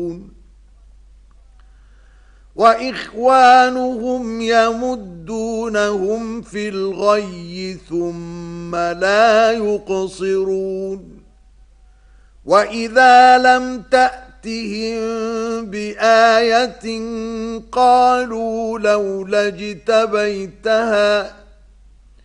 وإخوانهم يمدونهم في الغي ثم لا يقصرون وإذا لم تأتهم بآية قالوا لولا اجتبيتها